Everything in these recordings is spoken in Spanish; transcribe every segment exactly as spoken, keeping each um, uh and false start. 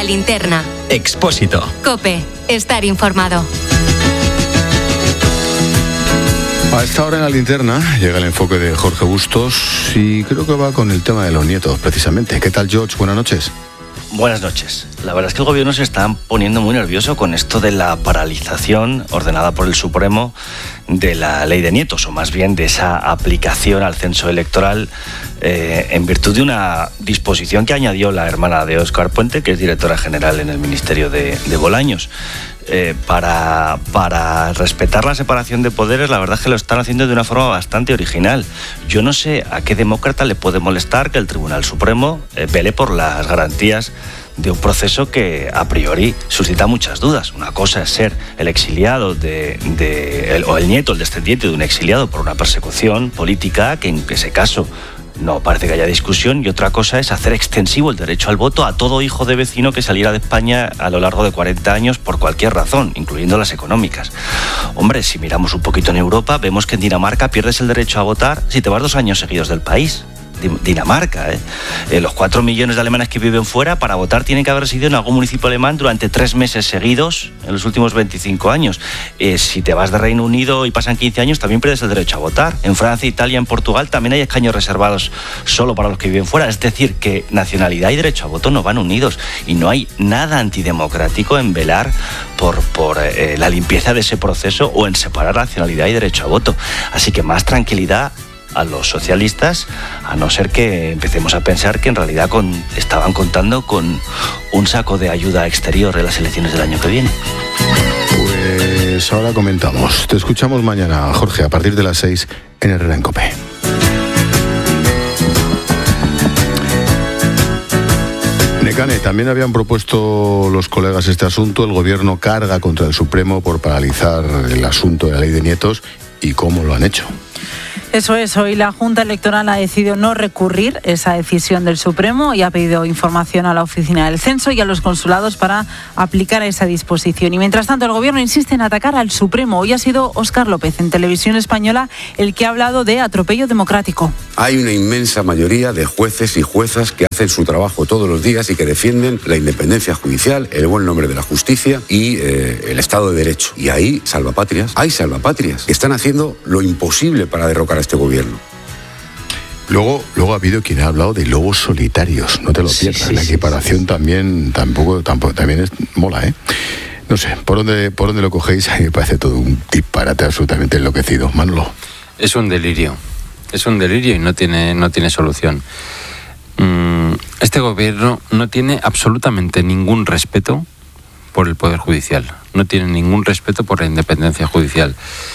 linterna. Expósito. COPE. Estar informado. A esta hora en la linterna llega el enfoque de Jorge Bustos y creo que va con el tema de los nietos, precisamente. ¿Qué tal, George? Buenas noches. Buenas noches. La verdad es que el gobierno se está poniendo muy nervioso con esto de la paralización ordenada por el Supremo de la ley de nietos, o más bien de esa aplicación al censo electoral eh, en virtud de una disposición que añadió la hermana de Óscar Puente, que es directora general en el Ministerio de, de Bolaños. Eh, para, para respetar la separación de poderes, la verdad es que lo están haciendo de una forma bastante original. Yo no sé a qué demócrata le puede molestar que el Tribunal Supremo eh, vele por las garantías de un proceso que a priori suscita muchas dudas. Una cosa es ser el exiliado de, de el, o el nieto, el descendiente de un exiliado por una persecución política, que en ese caso no parece que haya discusión, y otra cosa es hacer extensivo el derecho al voto a todo hijo de vecino que saliera de España a lo largo de cuarenta años por cualquier razón, incluyendo las económicas. Hombre, si miramos un poquito en Europa, vemos que en Dinamarca pierdes el derecho a votar si te vas dos años seguidos del país. Dinamarca, ¿eh? Eh, los cuatro millones de alemanes que viven fuera, para votar tienen que haber residido en algún municipio alemán durante tres meses seguidos en los últimos veinticinco años. Eh, si te vas de Reino Unido y pasan quince años, también pierdes el derecho a votar. En Francia, Italia, en Portugal también hay escaños reservados solo para los que viven fuera. Es decir, que nacionalidad y derecho a voto no van unidos, y no hay nada antidemocrático en velar por, por eh, la limpieza de ese proceso o en separar nacionalidad y derecho a voto. Así que más tranquilidad a los socialistas, a no ser que empecemos a pensar que en realidad con, estaban contando con un saco de ayuda exterior en las elecciones del año que viene. Pues ahora comentamos. Te escuchamos mañana, Jorge, a partir de las seis en Herrera en COPE. Necane, también habían propuesto los colegas este asunto. El gobierno carga contra el Supremo por paralizar el asunto de la ley de nietos. ¿Y cómo lo han hecho? Eso es, hoy la Junta Electoral ha decidido no recurrir esa decisión del Supremo y ha pedido información a la Oficina del Censo y a los consulados para aplicar esa disposición. Y mientras tanto, el Gobierno insiste en atacar al Supremo. Hoy ha sido Óscar López, en Televisión Española, el que ha hablado de atropello democrático. Hay una inmensa mayoría de jueces y juezas que hacen su trabajo todos los días y que defienden la independencia judicial, el buen nombre de la justicia y eh, el Estado de Derecho. Y hay salvapatrias, hay salvapatrias que están haciendo lo imposible para derrocar a este gobierno. Luego, luego ha habido quien ha hablado de lobos solitarios, no te lo pierdas. Sí, sí, la equiparación sí, sí. también tampoco, tampoco también es mola, ¿eh? No sé, por dónde por dónde lo cogéis, a mí me parece todo un disparate absolutamente enloquecido. Manolo. Es un delirio, es un delirio y no tiene no tiene solución. Este gobierno no tiene absolutamente ningún respeto por el Poder Judicial, no tiene ningún respeto por la independencia judicial.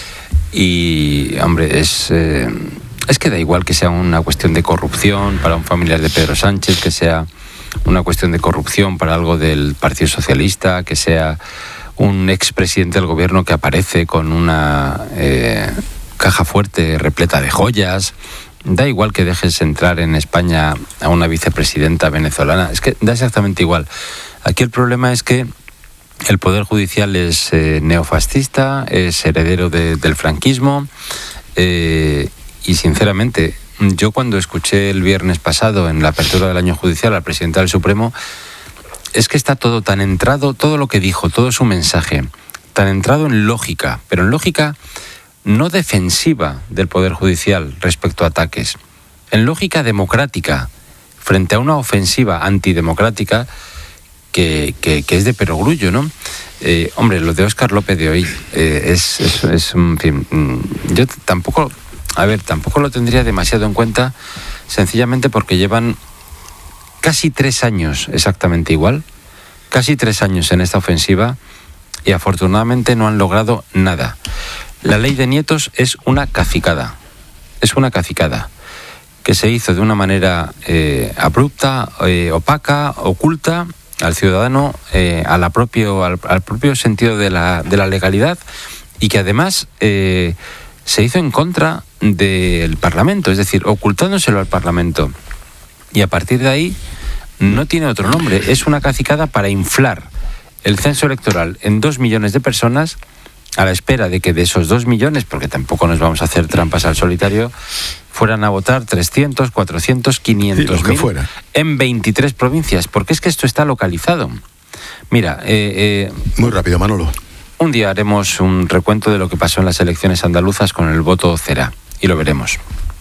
Y, hombre, es, eh, es que da igual que sea una cuestión de corrupción para un familiar de Pedro Sánchez, que sea una cuestión de corrupción para algo del Partido Socialista, que sea un expresidente del gobierno que aparece con una eh, caja fuerte repleta de joyas. Da igual que dejes entrar en España a una vicepresidenta venezolana, es que da exactamente igual. Aquí el problema es que el Poder Judicial es eh, neofascista, es heredero de, del franquismo eh, y sinceramente yo cuando escuché el viernes pasado en la apertura del año judicial al presidente del Supremo, es que está todo tan entrado, todo lo que dijo, todo su mensaje, tan entrado en lógica, pero en lógica no defensiva del Poder Judicial respecto a ataques, en lógica democrática frente a una ofensiva antidemocrática Que, que, que es de perogrullo, ¿no? Eh, hombre, lo de Óscar López de hoy eh, es, es, es, en fin, yo tampoco, a ver, tampoco lo tendría demasiado en cuenta, sencillamente porque llevan casi tres años exactamente igual, casi tres años en esta ofensiva y afortunadamente no han logrado nada. La ley de nietos es una cacicada, es una cacicada que se hizo de una manera eh, abrupta, eh, opaca, oculta, al ciudadano, eh, a la propio, al, al propio sentido de la, de la legalidad, y que además eh, se hizo en contra del Parlamento, es decir, ocultándoselo al Parlamento. Y a partir de ahí no tiene otro nombre, es una cacicada para inflar el censo electoral en dos millones de personas, a la espera de que de esos dos millones, porque tampoco nos vamos a hacer trampas al solitario, fueran a votar trescientos, cuatrocientos, quinientos mil en veintitrés provincias, porque es que esto está localizado. Mira, eh, eh, muy rápido, Manolo. Un día haremos un recuento de lo que pasó en las elecciones andaluzas con el voto Cera y lo veremos.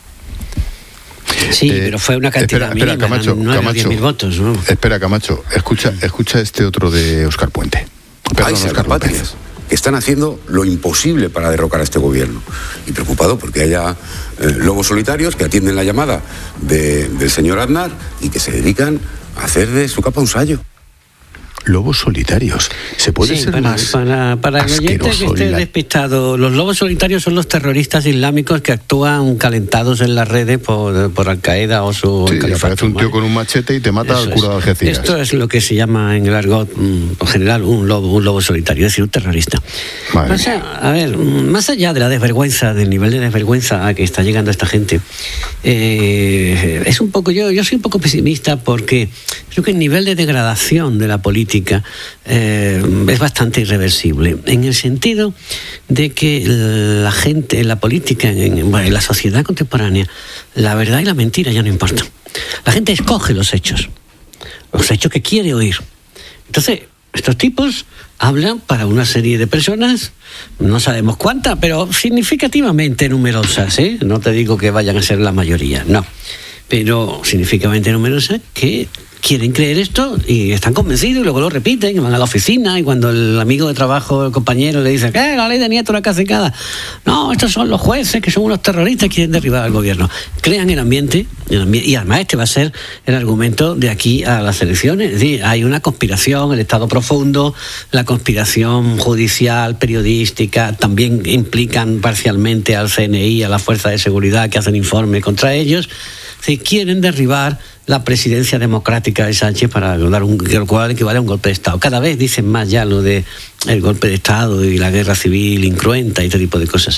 Sí, eh, pero fue una cantidad espera, espera, mínima, Camacho, no, no Camacho, diez mil votos, ¿no? Espera, Camacho, escucha, escucha este otro de Óscar Puente. Perdón, Hay Óscar salvapatrias que están haciendo lo imposible para derrocar a este gobierno. Y preocupado porque haya eh, lobos solitarios que atienden la llamada de, del señor Aznar y que se dedican a hacer de su capa un sayo. Lobos solitarios. ¿Se puede sí, ser para, más para, para el oyente que esté la... despistado, los lobos solitarios son los terroristas islámicos que actúan calentados en las redes por, por Al-Qaeda o su sí, aparece un tío con un machete y te mata Eso al cura de Algeciras. Esto es lo que se llama en el argot en general un lobo, un lobo solitario, es decir, un terrorista. O sea, a ver, más allá de la desvergüenza, del nivel de desvergüenza a que está llegando esta gente, eh, es un poco, yo, yo soy un poco pesimista porque creo que el nivel de degradación de la política Eh, es bastante irreversible, en el sentido de que la gente, la política, en, bueno, en la sociedad contemporánea, la verdad y la mentira ya no importan. La gente escoge los hechos, los hechos que quiere oír. Entonces, estos tipos hablan para una serie de personas, no sabemos cuántas, pero significativamente numerosas, ¿eh? No te digo que vayan a ser la mayoría, no, pero significativamente numerosas que quieren creer esto y están convencidos y luego lo repiten, van a la oficina y cuando el amigo de trabajo, el compañero le dice que la ley de Nieto era cacicada, no, estos son los jueces que son unos terroristas que quieren derribar al gobierno. Crean el ambiente, el ambiente y además este va a ser el argumento de aquí a las elecciones. Es decir, hay una conspiración, el Estado profundo, la conspiración judicial, periodística, también implican parcialmente al C N I, a la Fuerza de Seguridad que hacen informe contra ellos. Si quieren derribar la presidencia democrática de Sánchez para dar un, lo cual equivale a un golpe de Estado. Cada vez dicen más ya lo de el golpe de Estado y la guerra civil incruenta y este tipo de cosas.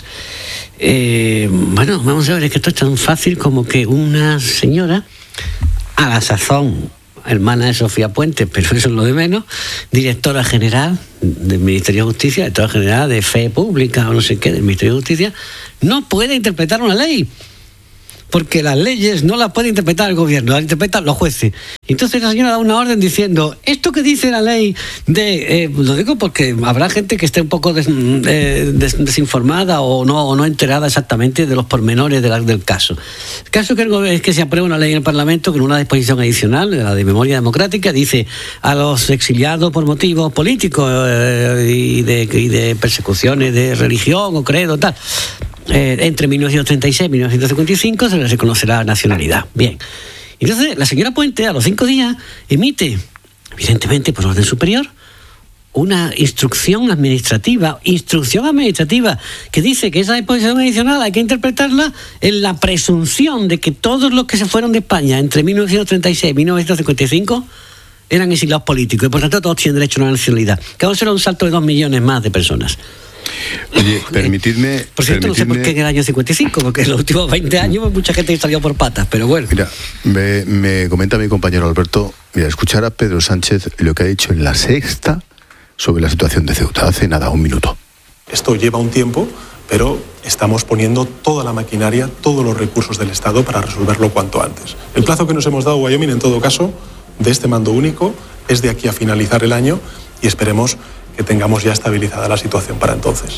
Eh, bueno, vamos a ver, es que esto es tan fácil como que una señora, a la sazón hermana de Sofía Puente, pero eso es lo de menos, directora general del Ministerio de Justicia, directora general de Fe Pública o no sé qué del Ministerio de Justicia, no puede interpretar una ley. Porque las leyes no las puede interpretar el gobierno, las interpretan los jueces. Entonces la señora da una orden diciendo, esto que dice la ley de... Eh, lo digo porque habrá gente que esté un poco des, eh, des, desinformada o no, o no enterada exactamente de los pormenores de la, del caso. El caso que el gobierno, es que se aprueba una ley en el Parlamento con una disposición adicional, la de memoria democrática, dice a los exiliados por motivos políticos eh, y, de, y de persecuciones de religión o credo, tal... Eh, entre mil novecientos treinta y seis y mil novecientos cincuenta y cinco se le reconocerá nacionalidad. Bien. Entonces, la señora Puente, a los cinco días, emite, evidentemente por orden superior, una instrucción administrativa, instrucción administrativa, que dice que esa disposición adicional hay que interpretarla en la presunción de que todos los que se fueron de España entre mil novecientos treinta y seis y mil novecientos cincuenta y cinco eran exiliados políticos y por tanto todos tienen derecho a una nacionalidad. Que ahora será un salto de dos millones más de personas. Oye, permitidme... Por cierto, permitidme... no sé por qué en el año cincuenta y cinco, porque en los últimos veinte años mucha gente salió por patas, pero bueno. Mira, me, me comenta mi compañero Alberto, mira, escuchar a Pedro Sánchez lo que ha dicho en La Sexta sobre la situación de Ceuta, hace nada, un minuto. Esto lleva un tiempo, pero estamos poniendo toda la maquinaria, todos los recursos del Estado para resolverlo cuanto antes. El plazo que nos hemos dado, Wyoming, en todo caso, de este mando único, es de aquí a finalizar el año y esperemos que tengamos ya estabilizada la situación para entonces.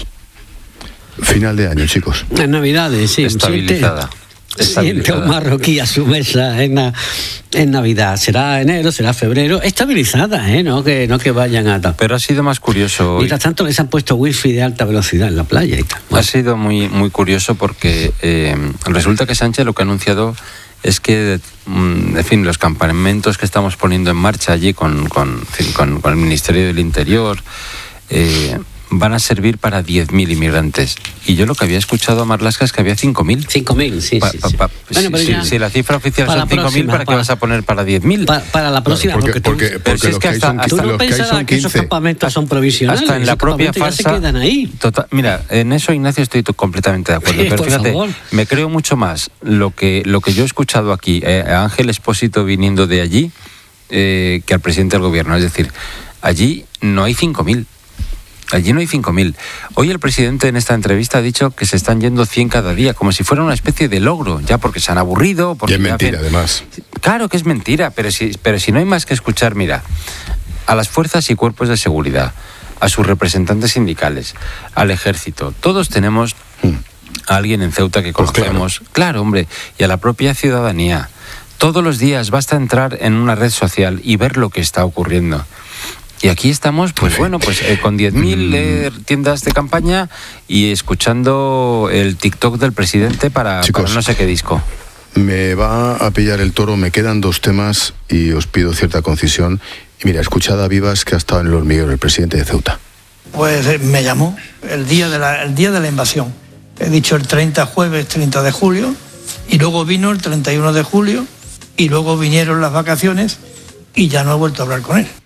Final de año, chicos. En Navidades, sí. Estabilizada. Siente un marroquí a su mesa en, na, en Navidad. Será enero, será febrero. Estabilizada, ¿eh? No que, no que vayan a... Pero ha sido más curioso... Mientras tanto les han puesto wifi de alta velocidad en la playa y tal. Bueno. Ha sido muy, muy curioso porque eh, resulta que Sánchez lo que ha anunciado es que, en fin, los campamentos que estamos poniendo en marcha allí con, con, con, con el Ministerio del Interior eh, van a servir para diez mil inmigrantes. Y yo lo que había escuchado a Marlaska es que había cinco mil. cinco mil, sí, pa, sí, pa, sí. Pa, Bueno, si, si, si la cifra oficial son cinco mil, ¿para, ¿para qué vas a poner para diez mil? Pa, para la próxima, claro, porque, porque, porque, porque, porque los que hay son, tú no los pensarás que, que esos campamentos son provisionales. Hasta en la propia farsa, ya se quedan ahí. Total, mira, en eso, Ignacio, estoy completamente de acuerdo. Pero fíjate, favor. me creo mucho más lo que, lo que yo he escuchado aquí, eh, a Ángel Expósito viniendo de allí, eh, que al presidente del gobierno. Es decir, allí no hay cinco mil. Allí no hay cinco mil. Hoy el presidente en esta entrevista ha dicho que se están yendo cien cada día, como si fuera una especie de logro, ya porque se han aburrido. Porque y es mentira, hacen... además. Claro que es mentira, pero si, pero si no hay más que escuchar, mira, a las fuerzas y cuerpos de seguridad, a sus representantes sindicales, al ejército. Todos tenemos a alguien en Ceuta que conocemos. Pues claro. claro, hombre, y a la propia ciudadanía. Todos los días basta entrar en una red social y ver lo que está ocurriendo. Y aquí estamos, pues sí. bueno, pues eh, con diez mil eh, tiendas de campaña y escuchando el TikTok del presidente para, Chicos, para no sé qué disco. Me va a pillar el toro, me quedan dos temas y os pido cierta concisión. Y mira, escuchad a Vivas, que ha estado en el hormiguero, el presidente de Ceuta. Pues eh, me llamó el día, de la, el día de la invasión. He dicho el treinta, jueves treinta de julio, y luego vino el treinta y uno de julio, y luego vinieron las vacaciones y ya no he vuelto a hablar con él.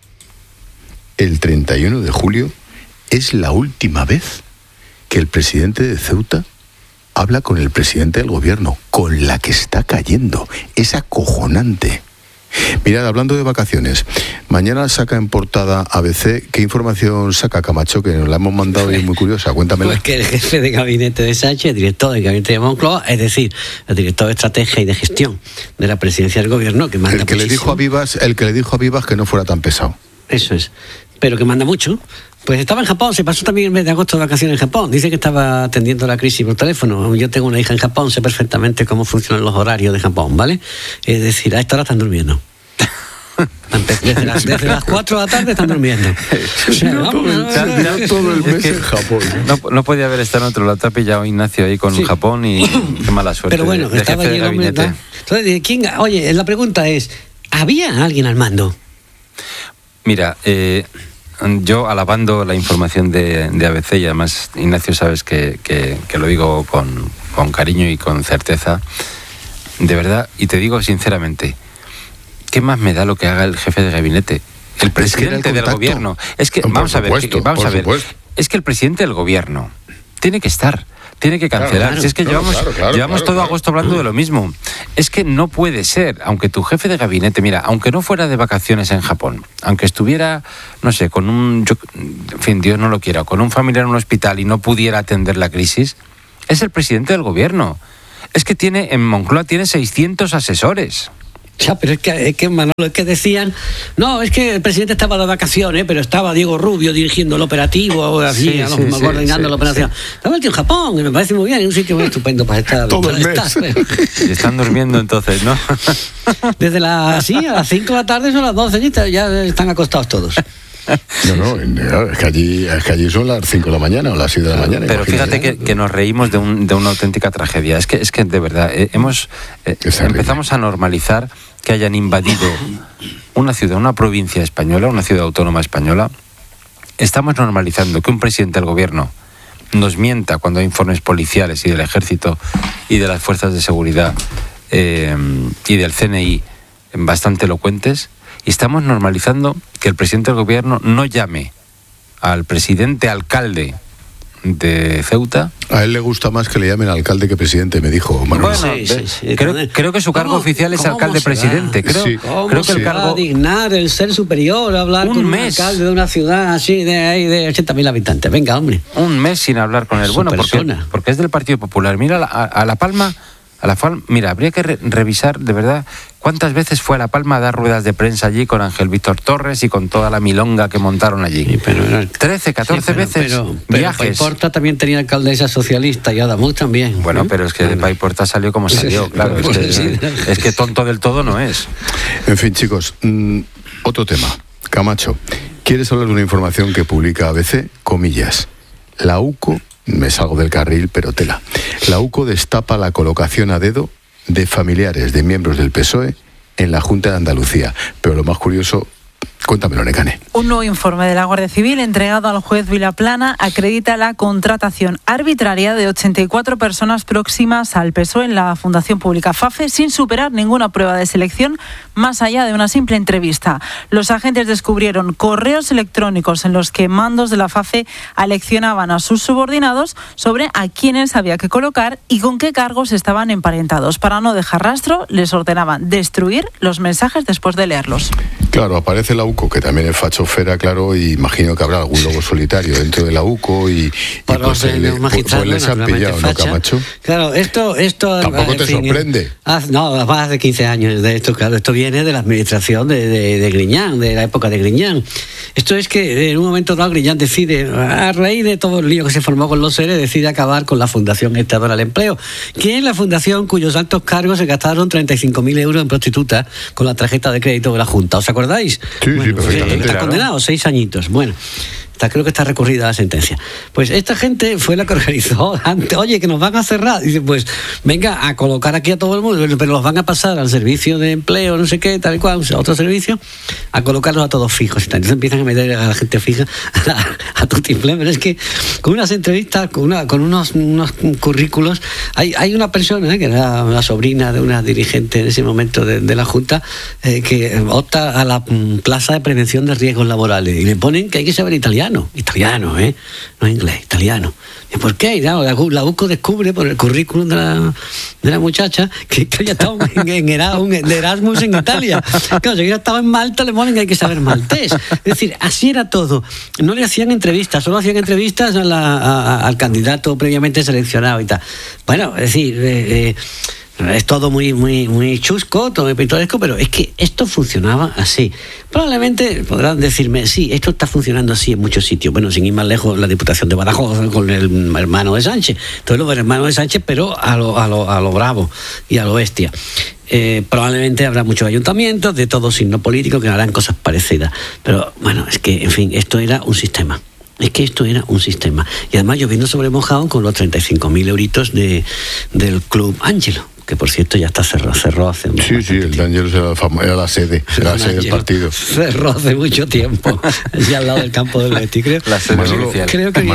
El treinta y uno de julio es la última vez que el presidente de Ceuta habla con el presidente del gobierno, con la que está cayendo. Es acojonante. Mirad, hablando de vacaciones, mañana saca en portada A B C. ¿Qué información saca, Camacho? Que nos la hemos mandado y es muy curiosa. Cuéntamela. Pues que el jefe de gabinete de Sánchez, el director del gabinete de Moncloa, es decir, el director de estrategia y de gestión de la presidencia del gobierno, que manda el que muchísimo. le dijo a Vivas, el que le dijo a Vivas que no fuera tan pesado. Eso es. Pero que manda mucho. Pues estaba en Japón, se pasó también el mes de agosto de vacaciones en Japón. Dice que estaba atendiendo la crisis por teléfono. Yo tengo una hija en Japón, sé perfectamente cómo funcionan los horarios de Japón, ¿vale? Es decir, a esta hora están durmiendo. Desde las, desde las cuatro de la tarde están durmiendo. O sea, no, vamos, no, ya, ya, ya todo el mes es que, en Japón. No, no podía haber estado en otro lado. Te ha pillado Ignacio ahí con sí. Japón y qué mala suerte. Pero bueno, de, de estaba jefe allí de el hombre. Entonces, ¿quién? Oye, la pregunta es, ¿había alguien al mando? Mira, eh, yo alabando la información de, de A B C, y además, Ignacio, sabes que, que, que lo digo con, con cariño y con certeza, de verdad, y te digo sinceramente, ¿qué más me da lo que haga el jefe de gabinete? El presidente es que del gobierno. Es que, por vamos supuesto, a ver, que, vamos a ver, supuesto. es que el presidente del gobierno tiene que estar, tiene que cancelar. Claro, claro, si es que claro, llevamos, claro, claro, llevamos claro, todo claro. agosto hablando de lo mismo. Es que no puede ser, aunque tu jefe de gabinete, mira, aunque no fuera de vacaciones en Japón, aunque estuviera, no sé, con un, yo, en fin, Dios no lo quiera, con un familiar en un hospital y no pudiera atender la crisis, es el presidente del gobierno. Es que tiene, en Moncloa tiene seiscientos asesores. Ya, pero es que, es que, Manolo, es que decían, no, es que el presidente estaba de vacaciones, pero estaba Diego Rubio dirigiendo el operativo, así, sí, a los, sí, coordinando sí, la operación. Sí. Estaba el tío en Japón, y me parece muy bien, es un sitio muy estupendo para estar. Todo para el mes. Estar, pero... Y están durmiendo entonces, ¿no? Desde las, sí, a las cinco de la tarde son las doce, ya están acostados todos. No, no, es que allí, es que allí son las cinco de la mañana o las siete de la mañana. Pero fíjate que, que nos reímos de, un, de una auténtica tragedia. Es que, es que de verdad, eh, hemos eh, empezamos a normalizar que hayan invadido una ciudad, una provincia española, una ciudad autónoma española. Estamos normalizando que un presidente del gobierno nos mienta cuando hay informes policiales y del ejército y de las fuerzas de seguridad eh, y del C N I bastante elocuentes. Y estamos normalizando que el presidente del gobierno no llame al presidente alcalde de Ceuta. A él le gusta más que le llamen alcalde que presidente, me dijo Manuel. Bueno, sí, sí, sí. Creo, creo que su cargo oficial es alcalde-presidente. Creo, sí. creo que el cargo... va a dignar el ser superior a hablar un con mes. un alcalde de una ciudad así de, de ochenta mil habitantes? Venga, hombre. Un mes sin hablar con él. Su bueno, porque, persona. porque es del Partido Popular. Mira, a, a La Palma... A La Palma, mira, habría que re- revisar de verdad cuántas veces fue a La Palma a dar ruedas de prensa allí con Ángel Víctor Torres y con toda la milonga que montaron allí. Sí, pero era... trece, catorce sí, pero, veces pero, pero, viajes. Pero Paiporta también tenía alcaldesa socialista y Adamuz también. Bueno, ¿eh? pero es que de Paiporta salió como salió, claro. Es que, sí. es que tonto del todo no es. En fin, chicos, mmm, otro tema. Camacho, ¿quieres hablar de una información que publica A B C? Comillas. La UCO... Me salgo del carril, pero tela. La UCO destapa la colocación a dedo de familiares de miembros del P S O E en la Junta de Andalucía. Pero lo más curioso, cuéntamelo, Necane. Un nuevo informe de la Guardia Civil entregado al juez Vilaplana acredita la contratación arbitraria de ochenta y cuatro personas próximas al P S O E en la Fundación Pública FAFE sin superar ninguna prueba de selección más allá de una simple entrevista. Los agentes descubrieron correos electrónicos en los que mandos de la FAFE aleccionaban a sus subordinados sobre a quiénes había que colocar y con qué cargos estaban emparentados. Para no dejar rastro, les ordenaban destruir los mensajes después de leerlos. Claro, aparece la UCO, que también es fachofera, claro, y imagino que habrá algún lobo solitario dentro de la UCO y, y pues, el, le, pues, pues les han pillado, ¿no, Camacho? Claro, esto... esto Tampoco te fin, sorprende. Hace, no, más de quince años de esto, claro. Esto viene de la administración de, de, de Griñán, de la época de Griñán. Esto es que en un momento dado Griñán decide, a raíz de todo el lío que se formó con los seres, decide acabar con la Fundación Estadora del Empleo, que es la fundación cuyos altos cargos se gastaron treinta y cinco mil euros en prostitutas con la tarjeta de crédito de la Junta. ¿Os acordáis? Sí, bueno, sí, perfectamente. Está claro. condenado, seis añitos. Bueno, está, creo que está recurrida la sentencia. Pues esta gente fue la que organizó antes, oye, que nos van a cerrar. Dice, pues venga a colocar aquí a todo el mundo, pero los van a pasar al servicio de empleo, no sé qué, tal y cual, o sea, otro servicio, a colocarlos a todos fijos. Entonces empiezan a meter a la gente fija a, a tutiplén. Pero es que con unas entrevistas, con, una, con unos, unos currículos, hay, hay una persona, ¿eh? que era la sobrina de una dirigente en ese momento de, de la Junta, eh, que opta a la mm, plaza de prevención de riesgos laborales y le ponen que hay que saber italiano, italiano, ¿eh? no inglés, italiano. ¿Y por qué? No, la, la UCO descubre por el currículum de la, de la muchacha que, que ella estaba en, en, Erasmus, de Erasmus en Italia. Claro, si ella estaba en Malta, le ponen que hay que saber maltés. Es decir, así era todo. No le hacían entrevistas, solo hacían entrevistas a la, a, al candidato previamente seleccionado y tal. Bueno, es decir... Eh, eh, es todo muy muy muy chusco, todo muy pintoresco, pero es que esto funcionaba así. Probablemente podrán decirme, sí, esto está funcionando así en muchos sitios. Bueno, sin ir más lejos, la Diputación de Badajoz con el hermano de Sánchez. Entonces, los hermanos de Sánchez, pero a lo, a lo, a lo bravo y a lo bestia. Eh, probablemente habrá muchos ayuntamientos de todo signo político que harán cosas parecidas. Pero bueno, es que, en fin, esto era un sistema. Es que esto era un sistema. Y además lloviendo sobre mojado con los treinta y cinco mil euritos de, del Club Ángelo, que por cierto ya está cerrado, cerró hace mucho tiempo. Sí, sí, el Ángelo era, era la sede, era la sede del partido. Cerró hace mucho tiempo, ya al lado del campo del Betis, creo. La sede Manolo, creo que